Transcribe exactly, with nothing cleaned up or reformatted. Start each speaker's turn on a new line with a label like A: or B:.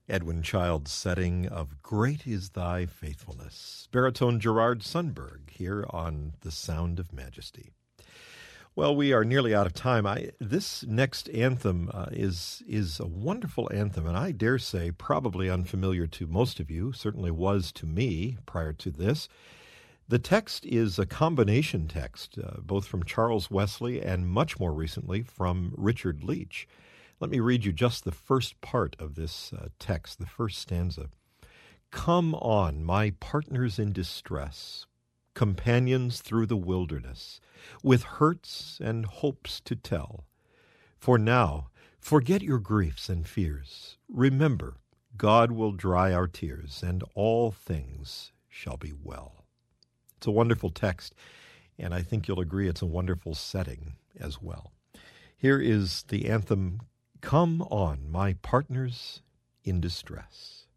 A: Edwin Child's setting of Great Is Thy Faithfulness. Baritone Gerard Sundberg here on The Sound of Majesty. Well, we are nearly out of time. I, this next anthem uh, is is a wonderful anthem, and I dare say probably unfamiliar to most of you, certainly was to me prior to this. The text is a combination text, uh, both from Charles Wesley and much more recently from Richard Leach. Let me read you just the first part of this uh, text, the first stanza. Come on, my partners in distress, companions through the wilderness, with hurts and hopes to tell. For now, forget your griefs and fears. Remember, God will dry our tears, and all things shall be well. It's a wonderful text, and I think you'll agree it's a wonderful setting as well. Here is the anthem, Come on, my partners in distress.